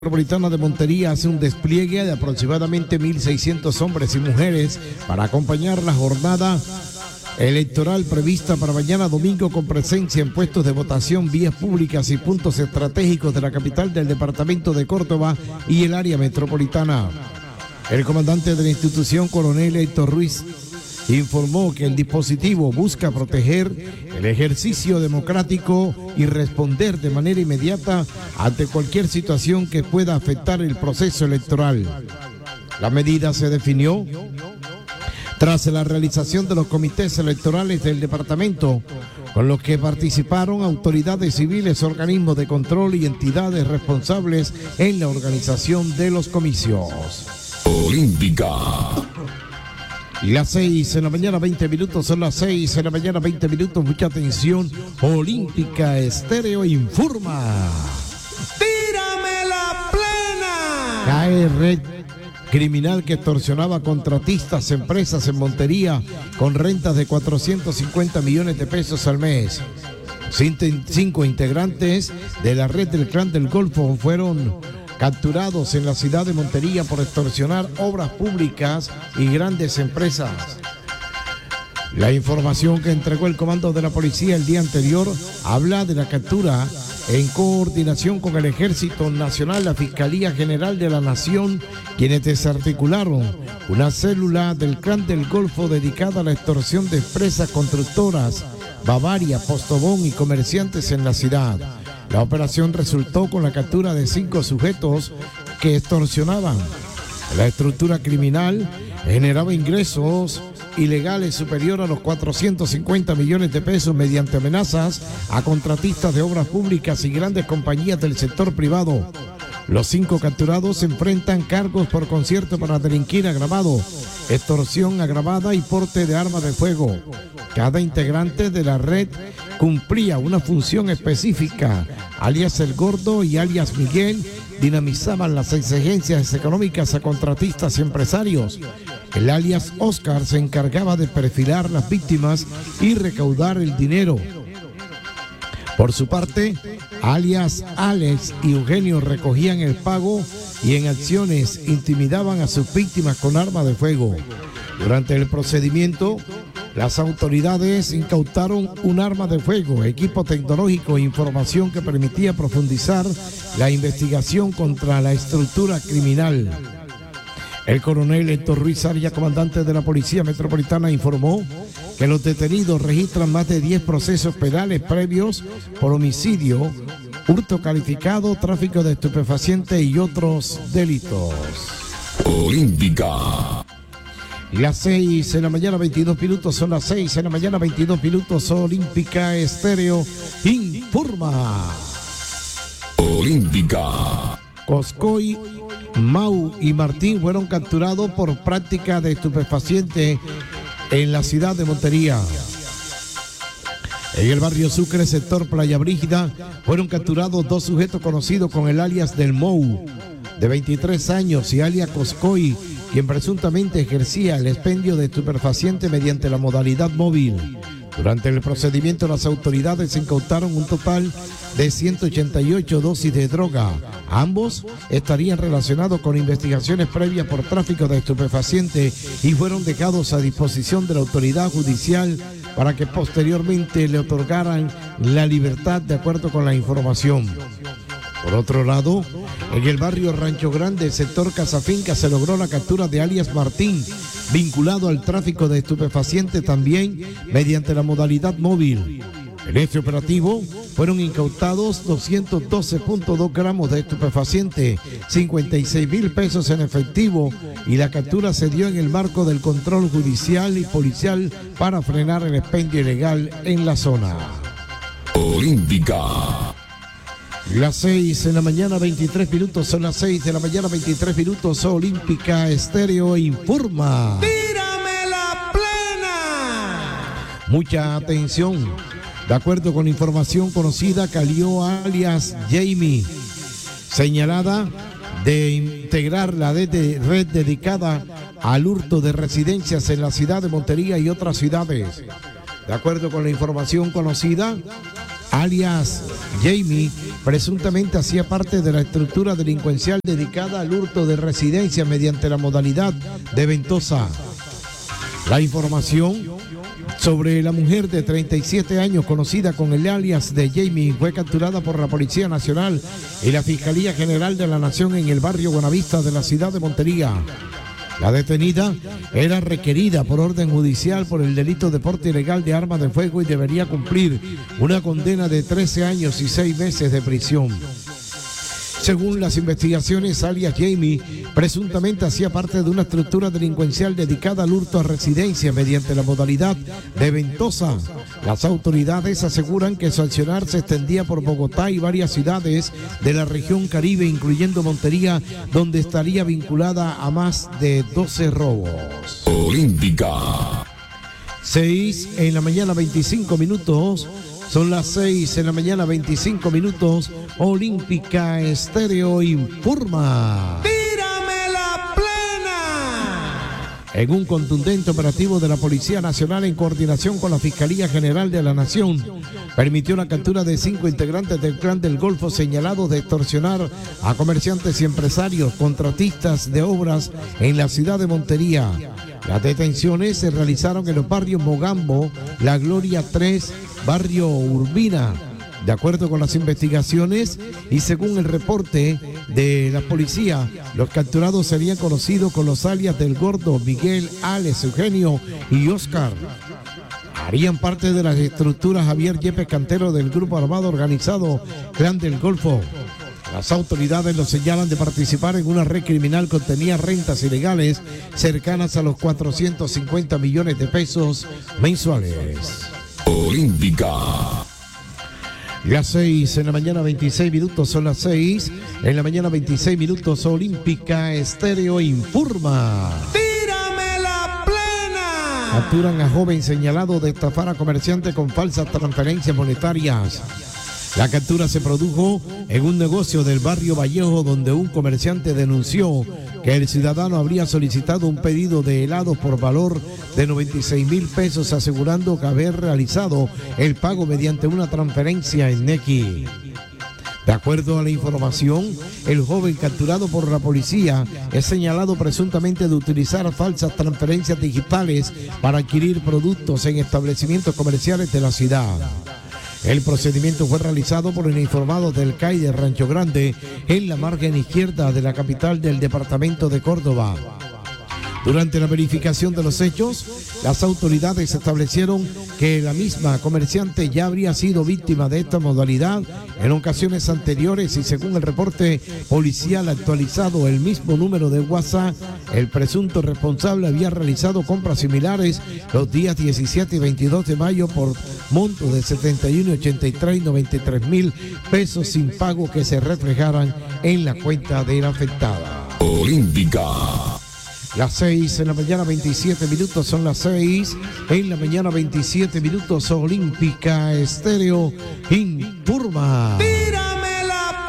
Metropolitana de Montería hace un despliegue de aproximadamente 1.600 hombres y mujeres para acompañar la jornada electoral prevista para mañana domingo, con presencia en puestos de votación, vías públicas y puntos estratégicos de la capital del departamento de Córdoba y el área metropolitana. El comandante de la institución, coronel Héctor Ruiz, informó que el dispositivo busca proteger el ejercicio democrático y responder de manera inmediata ante cualquier situación que pueda afectar el proceso electoral. La medida se definió tras la realización de los comités electorales del departamento, con los que participaron autoridades civiles, organismos de control y entidades responsables en la organización de los comicios. Olímpica. Las 6 de la mañana, 20 minutos, son las 6 de la mañana, 20 minutos, mucha atención. Olímpica Estéreo informa. ¡Tírame la plena! Cae red criminal que extorsionaba contratistas, empresas en Montería con rentas de 450 millones de pesos al mes. 5 integrantes de la red del Clan del Golfo fueron capturados en la ciudad de Montería por extorsionar obras públicas y grandes empresas. La información que entregó el comando de la policía el día anterior habla de la captura en coordinación con el Ejército Nacional, la Fiscalía General de la Nación, quienes desarticularon una célula del Clan del Golfo dedicada a la extorsión de empresas constructoras, Bavaria, Postobón y comerciantes en la ciudad. La operación resultó con la captura de 5 sujetos que extorsionaban. La estructura criminal generaba ingresos ilegales superior a los 450 millones de pesos mediante amenazas a contratistas de obras públicas y grandes compañías del sector privado. Los 5 capturados enfrentan cargos por concierto para delinquir agravado, extorsión agravada y porte de arma de fuego. Cada integrante de la red cumplía una función específica. Alias El Gordo y alias Miguel dinamizaban las exigencias económicas a contratistas y empresarios. El alias Oscar se encargaba de perfilar las víctimas y recaudar el dinero. Por su parte, alias Alex y Eugenio recogían el pago y en acciones intimidaban a sus víctimas con arma de fuego. Durante el procedimiento, las autoridades incautaron un arma de fuego, equipo tecnológico e información que permitía profundizar la investigación contra la estructura criminal. El coronel Héctor Ruiz Arias, comandante de la Policía Metropolitana, informó que los detenidos registran más de 10 procesos penales previos por homicidio, hurto calificado, tráfico de estupefacientes y otros delitos. Olímpica. Las 6 de la mañana, 22 minutos, son las 6 de la mañana, 22 minutos, Olímpica Estéreo informa. Olímpica. Coscoy, Mau y Martín fueron capturados por práctica de estupefaciente en la ciudad de Montería. En el barrio Sucre, sector Playa Brígida, fueron capturados 2 sujetos conocidos con el alias del Mou, de 23 años, y alias Coscoy, quien presuntamente ejercía el expendio de estupefaciente mediante la modalidad móvil. Durante el procedimiento, las autoridades incautaron un total de 188 dosis de droga. Ambos estarían relacionados con investigaciones previas por tráfico de estupefaciente y fueron dejados a disposición de la autoridad judicial para que posteriormente le otorgaran la libertad de acuerdo con la información. Por otro lado, en el barrio Rancho Grande, sector Casafinca, se logró la captura de alias Martín, vinculado al tráfico de estupefacientes también mediante la modalidad móvil. En este operativo fueron incautados 212.2 gramos de estupefaciente, 56.000 pesos en efectivo, y la captura se dio en el marco del control judicial y policial para frenar el expendio ilegal en la zona. Olímpica. Las 6 de la mañana, 23 minutos, son las 6 de la mañana, 23 minutos, Olímpica Estéreo informa. ¡Tírame la plena! Mucha atención. De acuerdo con información conocida, Calió alias Jamie, señalada de integrar la red dedicada al hurto de residencias en la ciudad de Montería y otras ciudades. De acuerdo con la información conocida, alias Jamie, presuntamente hacía parte de la estructura delincuencial dedicada al hurto de residencia mediante la modalidad de ventosa. La información sobre la mujer de 37 años conocida con el alias de Jamie fue capturada por la Policía Nacional y la Fiscalía General de la Nación en el barrio Buenavista de la ciudad de Montería. La detenida era requerida por orden judicial por el delito de porte ilegal de armas de fuego y debería cumplir una condena de 13 años y 6 meses de prisión. Según las investigaciones, alias Jamie presuntamente hacía parte de una estructura delincuencial dedicada al hurto a residencia mediante la modalidad de ventosa. Las autoridades aseguran que su accionar se extendía por Bogotá y varias ciudades de la región Caribe, incluyendo Montería, donde estaría vinculada a más de 12 robos. Olímpica. 6 en la mañana, 25 minutos. Son las 6 en la mañana, 25 minutos. Olímpica Estéreo informa. ¡Tírame la plena! En un contundente operativo de la Policía Nacional en coordinación con la Fiscalía General de la Nación, permitió la captura de 5 integrantes del Clan del Golfo señalados de extorsionar a comerciantes y empresarios, contratistas de obras en la ciudad de Montería. Las detenciones se realizaron en los barrios Mogambo, La Gloria 3, Barrio Urbina. De acuerdo con las investigaciones y según el reporte de la policía, los capturados serían conocidos con los alias del Gordo, Miguel, Alex, Eugenio y Oscar. Harían parte de las estructuras Javier Yepes Cantero del grupo armado organizado Clan del Golfo. Las autoridades los señalan de participar en una red criminal que contenía rentas ilegales cercanas a los 450 millones de pesos mensuales. Olímpica. Las 6 en la mañana, 26 minutos, son las 6 en la mañana, 26 minutos. Olímpica Estéreo informa. ¡Tírame la plena! Capturan a joven señalado de estafar a comerciante con falsas transferencias monetarias. La captura se produjo en un negocio del barrio Vallejo, donde un comerciante denunció que el ciudadano habría solicitado un pedido de helados por valor de 96,000 pesos, asegurando que haber realizado el pago mediante una transferencia en Nequi. De acuerdo a la información, el joven capturado por la policía es señalado presuntamente de utilizar falsas transferencias digitales para adquirir productos en establecimientos comerciales de la ciudad. El procedimiento fue realizado por uniformados del CAI de Rancho Grande en la margen izquierda de la capital del departamento de Córdoba. Durante la verificación de los hechos, las autoridades establecieron que la misma comerciante ya habría sido víctima de esta modalidad en ocasiones anteriores y según el reporte policial actualizado, el mismo número de WhatsApp, el presunto responsable había realizado compras similares los días 17 y 22 de mayo por monto de 71, 83 y 93 mil pesos sin pago que se reflejaran en la cuenta de la afectada. Olímpica. Las 6 en la mañana, 27 minutos, son las 6 en la mañana, 27 minutos. Olímpica Estéreo informa. ¡Tírame la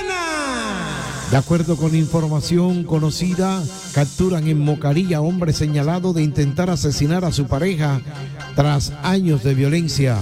plena! De acuerdo con información conocida, capturan en Mocaría hombre señalado de intentar asesinar a su pareja tras años de violencia.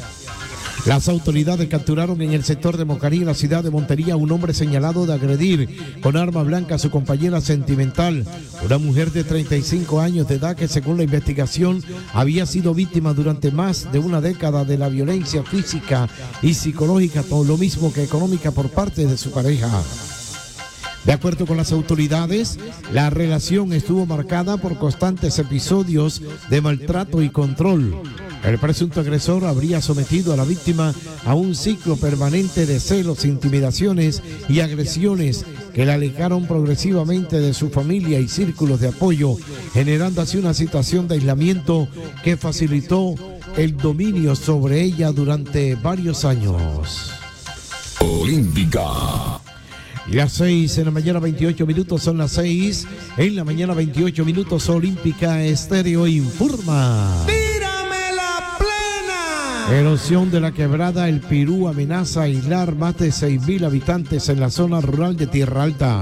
Las autoridades capturaron en el sector de Mocarí, en la ciudad de Montería, un hombre señalado de agredir con arma blanca a su compañera sentimental, una mujer de 35 años de edad que, según la investigación, había sido víctima durante más de una década de la violencia física y psicológica, todo lo mismo que económica por parte de su pareja. De acuerdo con las autoridades, la relación estuvo marcada por constantes episodios de maltrato y control. El presunto agresor habría sometido a la víctima a un ciclo permanente de celos, intimidaciones y agresiones que la alejaron progresivamente de su familia y círculos de apoyo, generando así una situación de aislamiento que facilitó el dominio sobre ella durante varios años. Olímpica. Las 6 en la mañana, 28 minutos, son las 6 en la mañana, 28 minutos. Olímpica Estéreo informa. ¡Tírame la plena! Erosión de la quebrada El Pirú amenaza aislar más de 6,000 habitantes en la zona rural de Tierra Alta.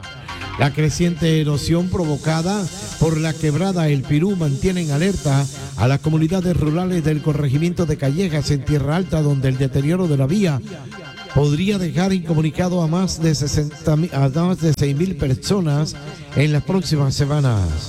La creciente erosión provocada por la quebrada El Pirú mantiene en alerta a las comunidades rurales del corregimiento de Callejas en Tierra Alta, donde el deterioro de la vía podría dejar incomunicado a más de 6.000 personas en las próximas semanas.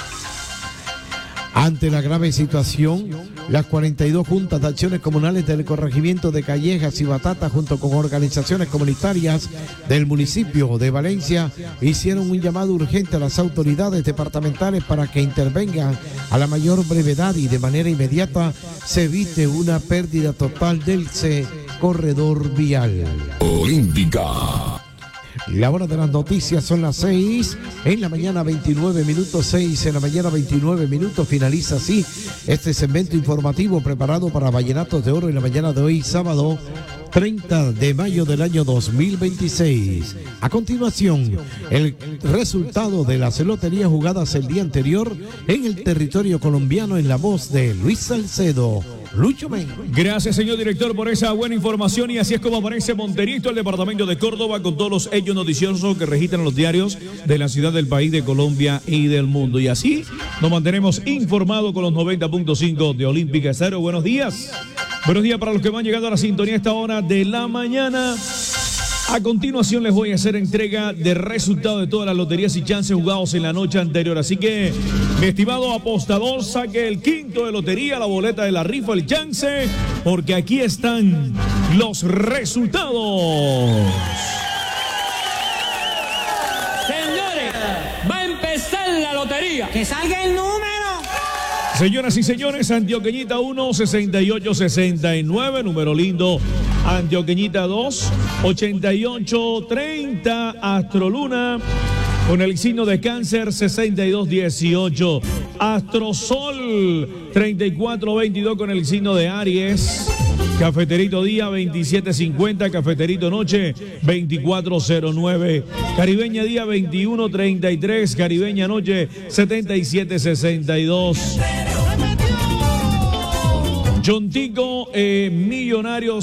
Ante la grave situación, las 42 juntas de acciones comunales del corregimiento de Callejas y Batata, junto con organizaciones comunitarias del municipio de Valencia, hicieron un llamado urgente a las autoridades departamentales para que intervengan a la mayor brevedad y de manera inmediata se evite una pérdida total del corredor vial. Olímpica. La hora de las noticias son las 6 en la mañana, 29 minutos, 6 en la mañana, 29 minutos. Finaliza así este segmento informativo preparado para Vallenatos de Oro en la mañana de hoy, sábado 30 de mayo del año 2026. A continuación, el resultado de las loterías jugadas el día anterior en el territorio colombiano en la voz de Luis Salcedo. Lucho Men. Gracias, señor director, por esa buena información. Y así es como aparece Monterito, el departamento de Córdoba, con todos los hechos noticiosos que registran los diarios de la ciudad, del país, de Colombia y del mundo. Y así nos mantenemos informados con los 90.5 de Olímpica Estéreo. Buenos días. Buenos días para los que van llegando a la sintonía a esta hora de la mañana. A continuación les voy a hacer entrega de resultados de todas las loterías y chances jugados en la noche anterior. Así que, mi estimado apostador, saque el quinto de lotería, la boleta de la rifa, el chance, porque aquí están los resultados. Señores, va a empezar la lotería. Que salga el número. Señoras y señores, Antioqueñita 1, 6869, número lindo. Antioqueñita 2, 8830, Astroluna, con el signo de Cáncer, 6218. Astrosol, 3422, con el signo de Aries. Cafeterito Día, 2750. Cafeterito Noche, 2409. Caribeña Día, 2133. Caribeña Noche, 7762. Chontico Millonario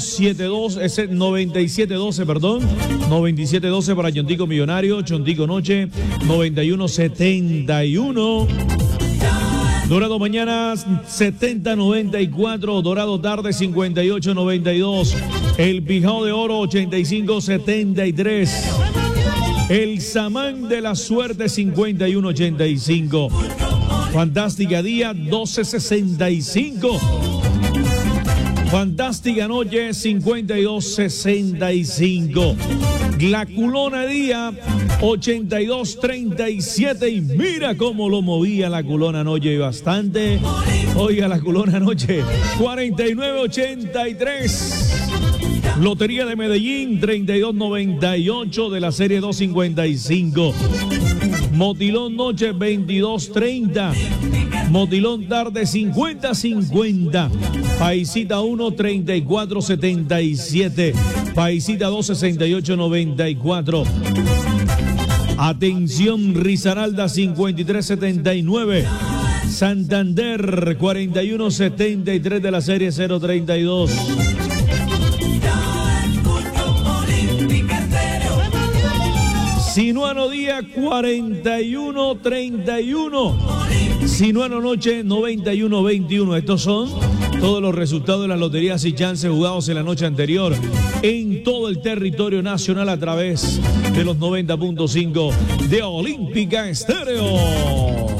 9712, perdón. 9712 para Chontico Millonario. Chontico Noche, 9171. Dorado mañana 7094, Dorado tarde 5892, el Pijao de Oro 8573, el Samán de la Suerte 5185, Fantástica Día 1265, Fantástica Noche 5265, La Culona Día 8237 y mira cómo lo movía la Culona Noche bastante. Oiga, la Culona Noche 4983. Lotería de Medellín 3298 de la serie 255. Motilón Noche 2230. Motilón Tarde 5050. Paisita 1 3477. Paisita 2 6894. Atención, Risaralda 5379. Santander 4173 de la serie 032. Sinuano Día 4131. Sinuano Noche 9121. Estos son todos los resultados de las loterías y chances jugados en la noche anterior en todo el territorio nacional a través de los 90.5 de Olímpica Estéreo.